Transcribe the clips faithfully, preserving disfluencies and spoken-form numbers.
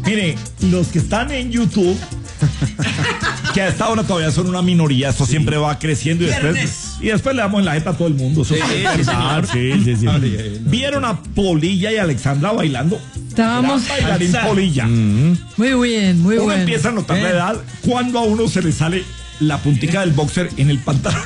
Mire, los que están en YouTube, que a esta hora todavía son una minoría, esto sí. siempre va creciendo y después, y después le damos en la jeta a todo el mundo. Eso sí, sí, señor. Sí, sí, sí. Ay, no, ¿vieron a Polilla y Alexandra bailando? Estábamos bailarín Polilla. Mm-hmm. Muy bien, muy uno bueno. Uno empieza a notar eh. la edad cuando a uno se le sale la puntica del boxer en el pantalón.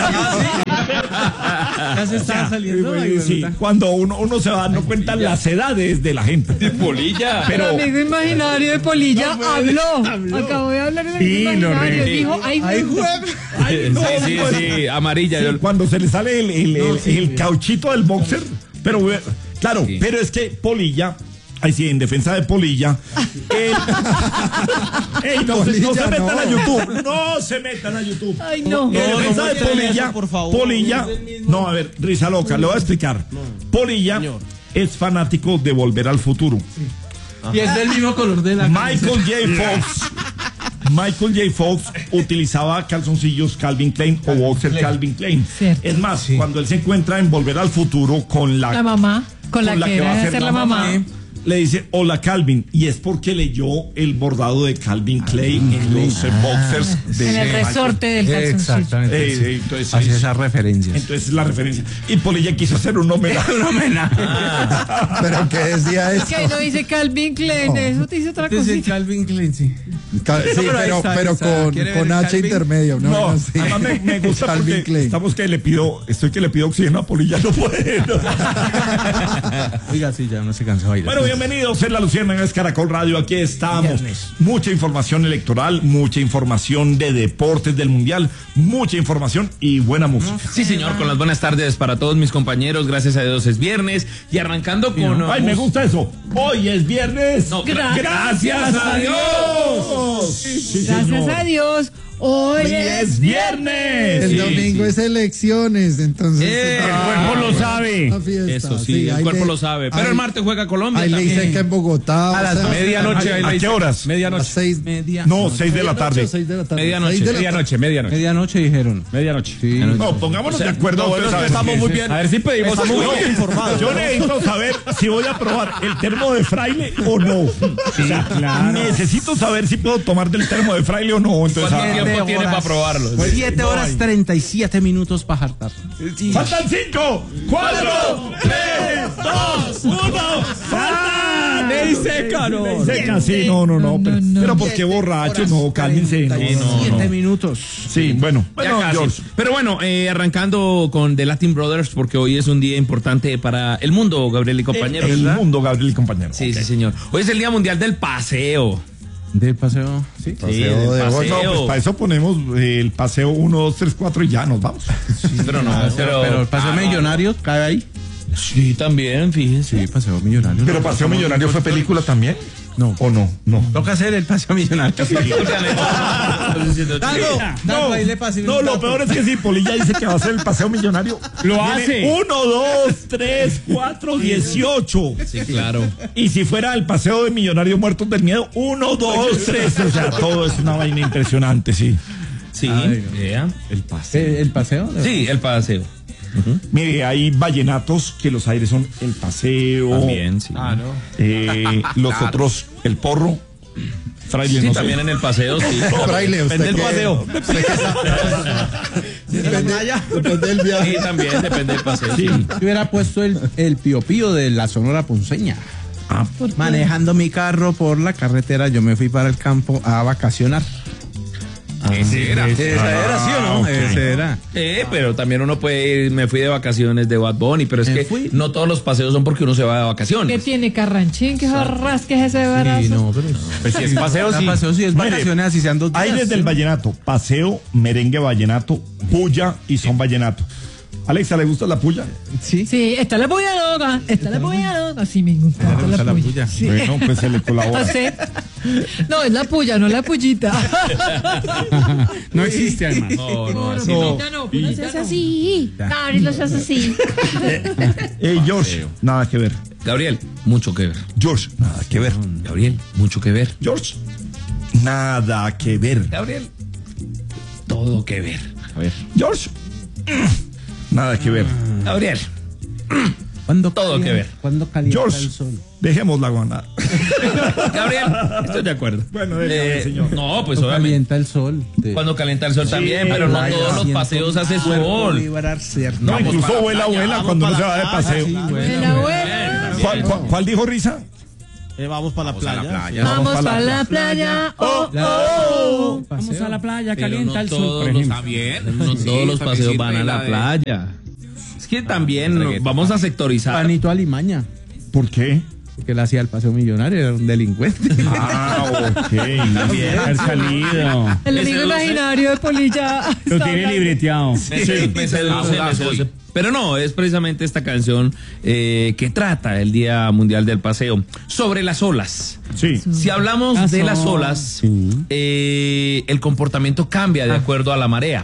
Ya se está saliendo. Sí, sí, cuando uno, uno se va dando cuenta las edades de la gente. De Polilla. Pero el amigo imaginario de Polilla no, habló. habló. Acabo de hablar del amigo sí, imaginario. No, dijo, ay, ay, ay, no, sí, sí, pues, sí, amarilla. Sí, cuando se le sale el, el, el, no, sí, el cauchito del boxer. Pero, claro, sí. pero es que Polilla... Ay, sí, en defensa de Polilla. Eh, ey, no, Polilla, no se metan no. a YouTube. No se metan a YouTube. Ay, no. En no, defensa no, de Polilla, eso, por favor. Polilla. No, a ver, risa loca, le voy a explicar. No. Polilla Señor. es fanático de Volver al Futuro. Sí. Y es del mismo color de la Michael J. Fox. Michael J. Fox utilizaba calzoncillos Calvin Klein o boxer Calvin Klein. Cierto. Es más, sí. cuando él se encuentra en Volver al Futuro con la, la mamá, con, con la, la que, que va a ser la mamá. mamá. Le dice, hola Calvin, y es porque leyó el bordado de Calvin Klein ah, en los ah, boxers de en el resorte del calzoncillo. Exactamente. Eh, eh, entonces, hace esas referencias. Entonces la referencia. Y Polilla quiso hacer un homenaje. un homenaje. Ah. Pero ¿qué decía eso? Es que no dice Calvin Klein, no. eso te dice otra cosa. Dice Calvin Klein, sí. Cal sí, pero, pero, está, pero está, con, con H Calvin? intermedio, ¿no? No, no sí. además me, me gusta Calvin porque Klein. Estamos que le pido, estoy que le pido oxígeno a Polilla, no puede. No. Oiga, sí, ya no se cansó. Bueno, bienvenidos en la Luciérnaga Caracol Radio, aquí estamos. Viernes. Mucha información electoral, mucha información de deportes del mundial, mucha información y buena música. Sí, señor, con las buenas tardes para todos mis compañeros, gracias a Dios es viernes y arrancando con... Ay, me gusta eso, hoy es viernes. No, gra gracias a Dios. Sí, sí, gracias señor. a Dios. Hoy, Hoy es viernes. El sí, domingo sí. es elecciones, entonces. Eh, el cuerpo lo sabe. Eso sí, sí el cuerpo le, lo sabe. Pero hay, el martes juega Colombia. Hay ley seca en Bogotá. A las o sea, medianoche. ¿A, ¿A qué horas? Medianoche. Seis, media, no, no, seis de la tarde. Seis de la tarde. Medianoche. De la medianoche, medianoche. Medianoche dijeron. Medianoche. Sí. No, pongámonos o sea, de acuerdo. No, bueno, estamos muy bien. A ver si pedimos. Estamos muy bien informados. Yo necesito saber si voy a probar el termo de fraile o no. Sí, o sea, claro. Necesito saber si puedo tomar del termo de fraile o no. Entonces, ¿cuánto tiempo tiene para probar? Pues siete horas treinta y siete minutos para jartar. Sí. Faltan cinco, cuatro, tres, dos, uno. ¡Faltan! Ley seca, no. Ley seca, sí, no, no, no. Pero, no, no. pero porque borracho, no, cálmense. No, no, siete no. minutos. Sí, bueno. Bueno, George. Pero bueno, eh, arrancando con The Latin Brothers, porque hoy es un día importante para el mundo, Gabriel y compañero. El, el mundo, Gabriel y compañero. Sí, okay. sí, señor. Hoy es el Día Mundial del Paseo. ¿Del paseo? Sí, paseo sí de paseo. No, pues para eso ponemos eh, el paseo uno, dos, tres, cuatro y ya nos vamos. Sí, pero no, pero, pero el paseo ah, millonario no. cae ahí. Sí, también, fíjense. Sí, paseo millonario. Pero paseo millonario fue película también. No. ¿O no? No. Toca hacer el paseo millonario. Sí. Dago, no, no, lo peor es que si Polilla dice que va a hacer el paseo millonario, lo hace. Uno, dos, tres, cuatro, dieciocho. Sí, claro. Y si fuera el paseo de millonarios muertos del miedo, uno, dos, tres. O sea, todo es una vaina impresionante, sí. Sí. Ay, yeah. El paseo. ¿El, el paseo? Sí, el paseo. Uh-huh. Mire, hay vallenatos que los aires son el paseo. También, sí. Ah, no. Eh, los claro. otros, el porro. Fraile, sí, no también sé. en el paseo, sí. No, fraile, usted depende del paseo. Depende, depende del viaje. Sí, también depende del paseo. Sí. Yo hubiera puesto el, el pío pío de la Sonora Ponceña. Ah, manejando mi carro por la carretera, yo me fui para el campo a vacacionar. Ah, ese era. Esa era, ¿sí o no? Okay. Ese era. Eh, pero también uno puede ir, me fui de vacaciones de Bad Bunny, pero es me que fui. No todos los paseos son porque uno se va de vacaciones. ¿Qué tiene Carranchín? ¿Qué jarras? ¿Qué es ese barazo? Sí, no, pero pues si es paseo, sí. Paseo, sí es vacaciones, así sean dos días. Hay desde el vallenato, paseo, merengue vallenato, puya y son vallenato. Alexa, ¿le gusta la puya? Sí. Sí, está la puya loca, está la puya loca. Sí, me gusta ah, la, la puya. puya. Sí. Bueno, pues se le colabora. No, es la puya, no la pullita. No existe, además. No, no, así no. no. No, no, se hace así. Gabriel, no se hace así. Eh, George, nada que ver. Gabriel, mucho que ver. George, nada que ver. Gabriel, mucho que ver. George, nada que ver. Gabriel, todo que ver. A ver. George, nada que ver. Gabriel, ¿Cuándo todo calienta, que ver. ¿Cuándo calienta George, el sol? Dejemos la guanada. Gabriel, estoy de acuerdo. Bueno, déjame, Eh, señor. No, pues Cuando obviamente. calienta el sol. de- Cuando calienta el sol Sí, también, pero no playa, todos los siento paseos hace mi cuerpo sol. vibrar, ¿cierto? No, Vamos para incluso la vuela, playa, vuela vamos cuando para uno se la va de playa, paseo. sí, bueno. La buena. ¿Cuál, cuál, cuál dijo Risa? Eh, vamos para la playa. Vamos pa' la para la playa. Oh, oh. Vamos a la playa, Pero calienta no el sol, todos por los- ejemplo. También, no todos los paseos van a la playa. Es que también no, vamos a sectorizar. Panito Alimaña, ¿Por qué? porque él hacía el paseo millonario, era un delincuente. Ah, ok. Haber salido. El amigo imaginario de Polilla. Lo está tiene hablando. libreteado. Me seduce, me seduce, me seduce. Pero no, es precisamente esta canción eh, que trata el Día Mundial del Paseo sobre las olas. Sí. Si hablamos Ah, Las de las olas. olas, eh, el comportamiento cambia de acuerdo a la marea.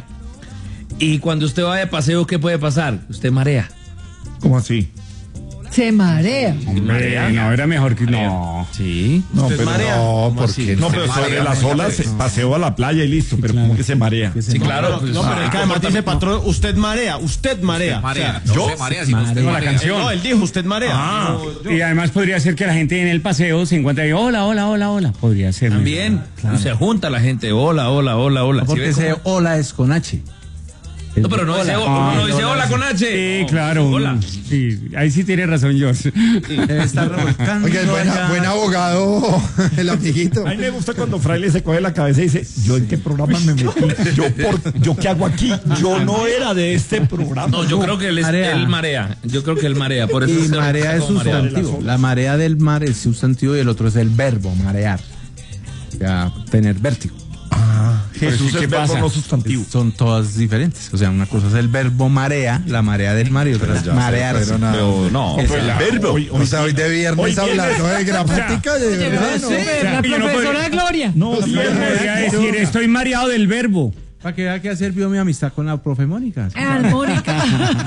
Y cuando usted va de paseo, ¿qué puede pasar? Usted marea. ¿Cómo así? Se marea. Hombre, no, era mejor que. No. Sí. No, ¿Usted pero marea? no, ¿Cómo porque así? no, pero sobre las olas, eh, paseo a la playa y listo, pero como que se marea. Sí, claro. pues, No, pero es que además dice comportamiento- patrón, usted marea, usted marea. Marea, O sea, yo marea, si no usted No, la marea. canción. no, él dijo usted marea. Ah. No, yo- Y además podría ser que la gente en el paseo se encuentre ahí, hola, hola, hola, hola. Podría ser. También se junta la gente, hola, hola, hola, hola. ¿Sí Porque ve ese cómo? hola es con H. No, pero no dice, Ah, uno no dice hola con H. Sí, No, claro. Hola. Sí, ahí sí tiene razón, George. Debe estar revolcando. Oiga, es buena- allá. buen abogado, el amiguito. A mí me gusta cuando Fraile se coge la cabeza y dice, ¿yo en qué programa me metí? ¿Yo, por, ¿yo qué hago aquí? Yo no era de este programa. No, yo creo que él es Marea. él marea. Yo creo que él marea. Por eso Y se marea es como marea. sustantivo. La marea del mar es sustantivo y el otro es el verbo, marear. O sea, tener vértigo. Jesús ¿qué es verbo pasa? no sustantivo. Son todas diferentes. O sea, una cosa es el verbo marea, la marea del mar y otra es marear. Pero nada. Pero no, Es pues, el la- verbo. Hoy, O sea, hoy de viernes Hoy viernes. hablando de gramática, de Llegó verdad, a ¿no? ser la yo no profesora podría- Gloria. No, Yo viernes. podría decir, estoy mareado del verbo. ¿Para qué vea que ha servido mi amistad con la profe Mónica? Armónica.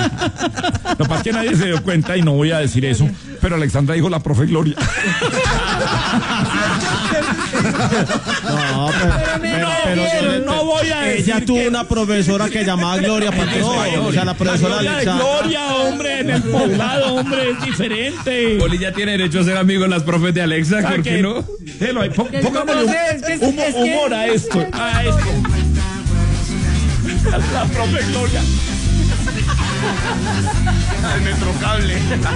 Lo que pasa es que nadie se dio cuenta y no voy a decir eso, pero Alexandra dijo la profe Gloria. No, pero, pero, pero pero no voy a decir ella tuvo que- una profesora que llamaba Gloria Patrón. O sea, la profesora Gloria de Alexandra. Gloria, hombre, en el poblado, hombre, es diferente. Poli ya tiene derecho a ser amigo de las profes de Alexa, ¿por qué no? Déjelo ahí, pó- Póngamele No sé, es que- un, es que- humor a esto, a esto. La profe Gloria. El metrocable.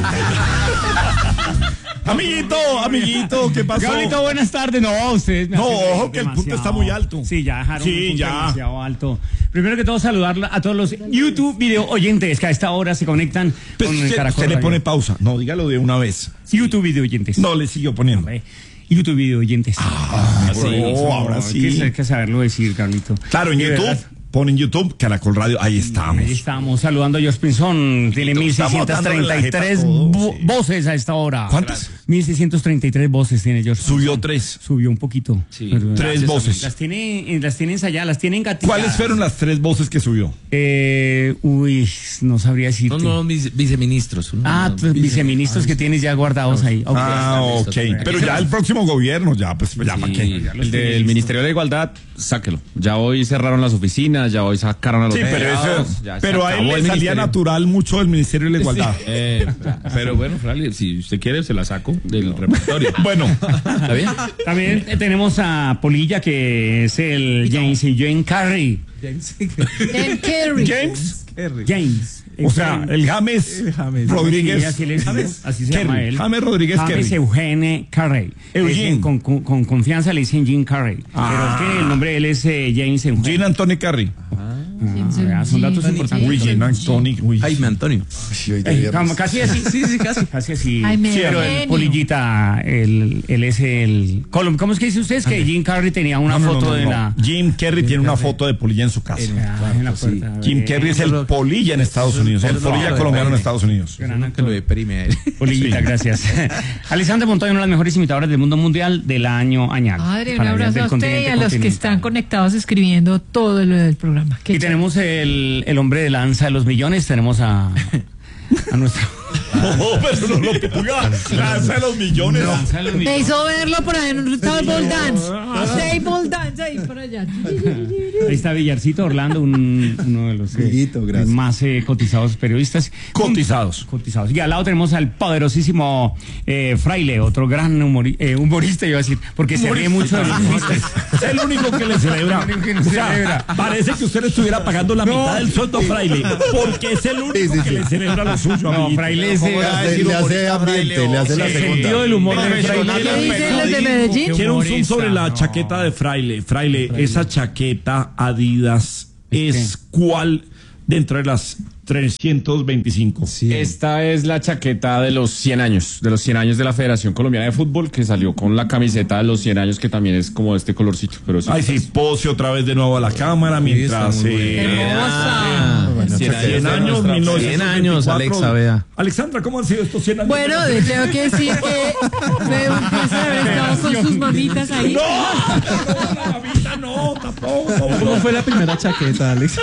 Amiguito, amiguito, ¿qué pasó? Gabrielito, buenas tardes. No, ustedes me No, hacen reír ojo, que el punto demasiado. está muy alto. Sí, ya dejaron Sí, un punto ya. demasiado alto. Primero que todo, saludar a todos los YouTube video oyentes que a esta hora se conectan Pues con se, Caracol se le Radio. pone pausa. No, dígalo de una vez. YouTube video oyentes. No, le siguió poniendo. Eh, YouTube video oyentes. Ah, sí. Eso, ahora hay sí. que- Hay que saberlo decir, Carlito. Claro, en De YouTube. verdad. Ponen YouTube, Caracol Radio, ahí estamos. Ahí estamos saludando a Josh Pinzón. Tiene mil Estamos seiscientos treinta y tres dándole la jeta a todo, vo- sí. voces a esta hora. ¿Cuántas? mil seiscientos treinta y tres voces tiene Josh. Subió tres. Subió un poquito. Sí, Pero- Tres Gracias, voces. Las tiene, las tiene ensayadas, las tiene engatilladas. ¿Cuáles fueron las tres voces que subió? Eh, uy, no sabría decirte. No, no, vice- viceministros. uno, Ah, no, tus viceministros que tienes ya guardados ahí. Ok. Ah, están ok. listos. Pero ya el próximo gobierno, ya, pues, ya, ¿para qué? Sí, El del Ministerio de la Igualdad, sáquelo. Ya hoy cerraron las oficinas, ya hoy sacaron a los Sí, pero, empleados, eso, ya se pero a él acabó le el salía ministerio. natural mucho del Ministerio de la Igualdad. Eh, pero bueno, Frali, si usted quiere, se la saco del repertorio. Bueno, ¿Está bien? También eh, tenemos a Polilla, que es el James y Jane Carrey. En Kerry. James, James. o sea, el James, El James. Rodríguez. Sí, así, le decimos, así se Kerry, llama él. James Rodríguez James Kerry. Eugene Carrey. Eugene. Le dicen Con, con, con confianza le dicen Jim Carrey. Ah. Pero es que el nombre de él es eh, James Eugene. Jean Anthony Carrey. Ah, son datos importantes. Uy, Jean Anthony. Uy. Jaime Antonio. Sí, hoy de Eh, viernes. como casi así. Sí, sí, casi. Casi así. Ay, me Pero genio. el Polillita, el, él es el. Colom- ¿Cómo es que dice usted? Que Jim Carrey tenía una No, no, foto no, de no. la. Jim Carrey tiene una foto de Polilla en su casa. Ah, en la puerta. Jim Eh, Carrey es el Polilla en Estados Unidos, el Polilla colombiano en Estados Unidos. gran Que lo deprime a él. Polillita, Sí. gracias. Alexandra Montoya, una de las mejores imitadoras del mundo mundial del año añal. Madre, un Para abrazo del a usted y continente a los que continental. están conectados escribiendo todo lo del programa. Qué Y tenemos el, el hombre de lanza de los millones, tenemos a, a nuestro... No, pero no lo ponga. Lanza de los millones. Lanza de los Me millones. hizo verlo por ahí en un table dance. Table dance. ahí por allá. Ahí está Villarcito Orlando, un- uno de los eh, Amiguito, gracias. más eh, cotizados periodistas. Cotizados. Cotizados. Y al lado tenemos al poderosísimo eh, Fraile, otro gran humori- eh, humorista, iba a decir, porque se ríe mucho de los chistes. Es el único que le celebra. El único que le O sea, celebra. parece que usted estuviera pagando la mitad del sueldo a Fraile, porque es el único Sí, sí, que sí. le celebra lo suyo, No, amiguito. Fraile es... eh, Le, le hace ambiente, le hace la el segunda. sentido del humor de Fraile. ¿Qué dicen los de Medellín? Quiero un zoom humorista, sobre la no. chaqueta de Fraile. Fraile, esa chaqueta Adidas es cuál dentro de las trescientos veinticinco. Esta es la chaqueta de los cien años, de los cien años de la Federación Colombiana de Fútbol, que salió con la camiseta de los cien años, que también es como de este colorcito. Pero sí. Ay, sí, pose otra vez de nuevo a la cámara mientras... está muy eh, Hermosa. Bueno, cien chaqueta. cien años, nuestra- mil novecientos veinticuatro. cien años, Alexa, vea. Alexandra, ¿cómo han sido estos cien años? Bueno, tengo que decir que fue un placer haber estado con sus mamitas ahí. ¡No! La mamita no, tampoco. ¿Cómo fue la primera chaqueta, Alex?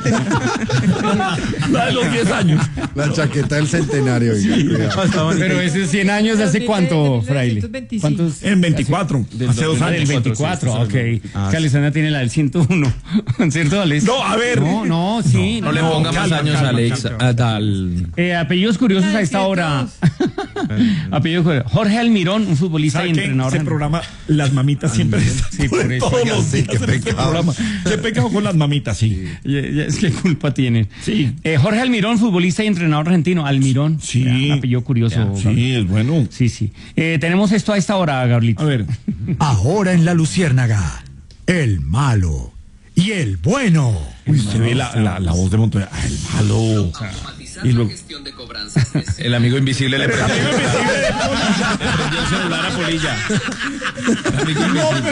La de los diez años. La chaqueta del centenario. oiga, cuidado. Pero ese cien años, ¿hace Pero cuánto, tiene- de Fraile? mil novecientos veinticinco. ¿Cuántos? En veinticuatro, hace dos Ah, del años. veinticuatro, ok. Ah, que Alessandra tiene la del ciento uno. ¿Cierto, Alex? No, a ver. No, no, sí. No le ponga más calma, años calma, a Alex. calma. a tal. Eh, apellidos curiosos a esta hora. Apellidos curiosos. Jorge Almirón, un futbolista y ¿Sabe qué? entrenador. Ese programa, las mamitas siempre están Sí, por eso. todos los Sí, días qué en este pecado. programa. Qué pecado con las mamitas, sí. Ya- ya es que culpa tienen. Sí. Eh, Jorge Almirón, futbolista y entrenador argentino. Almirón. Sí. Ya, apellido curioso. Sí, es bueno. Sí, sí. Eh, tenemos esto a esta hora, Gabrielito. A ver. Ahora en La Luciérnaga, el malo y el bueno. Uy, se ve la, la, la voz de Montoya. Ah, el malo. Y luego. El amigo invisible le prendió, Amigo invisible de Polilla. le prendió el celular a Polilla. El amigo No, invisible.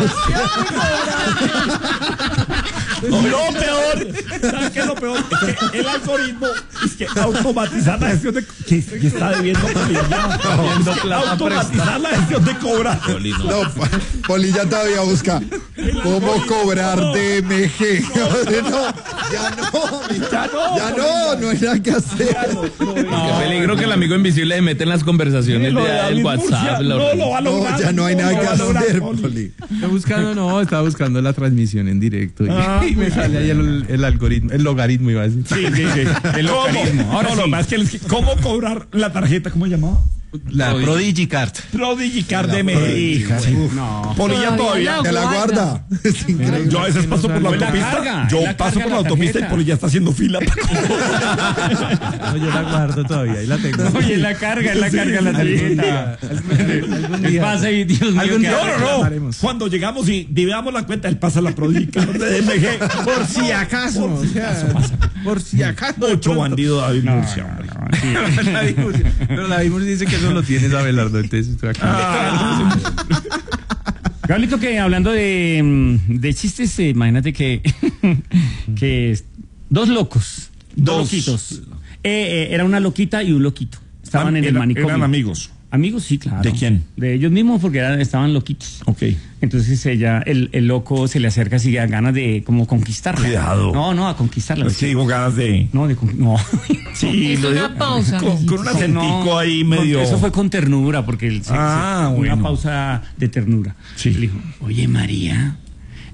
peor. No, peor. ¿Sabes qué es lo peor? Es que el algoritmo es que automatizar la gestión de. ¿Qué, qué está debiendo Polilla? Debiendo plata Automatizar la gestión de cobrar. No, Pa- Polilla todavía busca cómo cobrar D M G. No, ya no, mi- Ya no. ya no, no hay nada que hacer. Qué peligro que el amigo invisible se mete en las conversaciones Lo de, de del David WhatsApp. Murcia lo- no lo va a No, lograr. ya no hay nada lo que va a lograr, hacer, Poli. Poli. Está buscando, no, estaba buscando la transmisión en directo y, Ah, y me sale ahí el, el algoritmo, el logaritmo iba a decir. Sí, sí, sí. El ¿Cómo? logaritmo. Ahora No, no, sí. más que el- ¿cómo cobrar la tarjeta? ¿Cómo se llamaba? La Prodigicard. Prodigy Card de México. No. Polilla todavía. Todavía Te la guarda. Es increíble. Yo a veces paso por la La autopista. carga, Yo la paso carga por la la autopista y tarjeta. Polilla está haciendo fila. No, yo la guardo todavía, ahí la tengo. Oye, la carga, la carga, la tarjeta. Algún El día. pase y Dios mío. Algún qué día No, no, no. reclamaremos. Cuando llegamos y dividamos la cuenta, él pasa la Prodigy Card de M G. Por si acaso, o sea, por si acaso. de Mucho pronto. bandido David No, Murcia. no, hombre. no, sí. David Murcia. Pero David Murcia dice que eso lo tienes, Abelardo, entonces estoy acá. Gabrielito, que hablando de, mm, de chistes, eh, imagínate que, que dos locos, dos, Dos. loquitos. Eh, eh, era una loquita y un loquito. Estaban en el Era- manicomio. Eran amigos. Amigos, sí, claro. ¿De quién? De ellos mismos, porque eran- estaban loquitos. Ok. Entonces ella, el, el loco se le acerca así a ganas de como conquistarla. Cuidado. No, no, a conquistarla. Es que digo ganas de. No, de con- no. Sí, Es lo una digo- pausa. Con, con un acentico No, ahí con- medio. Eso fue con ternura, porque él se, Ah, se- bueno. una pausa de ternura. Sí. Le dijo, oye María,